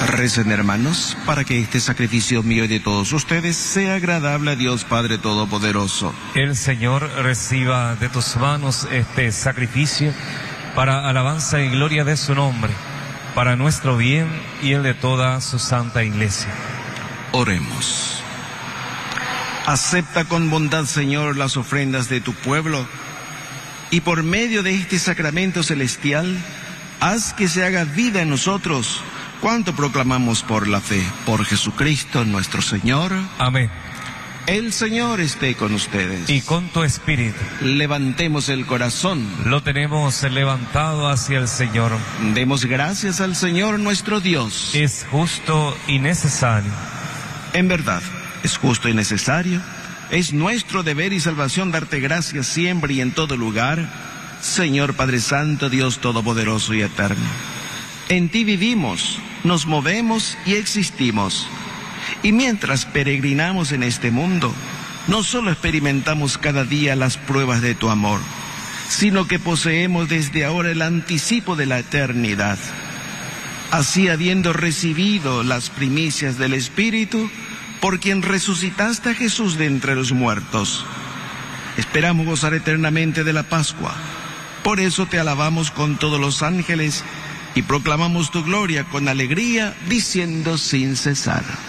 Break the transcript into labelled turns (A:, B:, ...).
A: Recen, hermanos, para que este sacrificio mío y de todos ustedes sea agradable a Dios Padre Todopoderoso.
B: El Señor reciba de tus manos este sacrificio para alabanza y gloria de su nombre, para nuestro bien y el de toda su santa Iglesia.
A: Oremos. Acepta con bondad, Señor, las ofrendas de tu pueblo, y por medio de este sacramento celestial, haz que se haga vida en nosotros cuanto proclamamos por la fe, por Jesucristo nuestro Señor.
B: Amén.
A: El Señor esté con ustedes.
B: Y con tu espíritu.
A: Levantemos el corazón.
B: Lo tenemos levantado hacia el Señor.
A: Demos gracias al Señor nuestro Dios.
B: Es justo y necesario.
A: En verdad, es justo y necesario. Es nuestro deber y salvación darte gracias siempre y en todo lugar, Señor Padre Santo, Dios Todopoderoso y Eterno. En ti vivimos, nos movemos y existimos. Y mientras peregrinamos en este mundo, no solo experimentamos cada día las pruebas de tu amor, sino que poseemos desde ahora el anticipo de la eternidad. Así, habiendo recibido las primicias del Espíritu, por quien resucitaste a Jesús de entre los muertos, esperamos gozar eternamente de la Pascua. Por eso te alabamos con todos los ángeles y proclamamos tu gloria con alegría, diciendo sin cesar: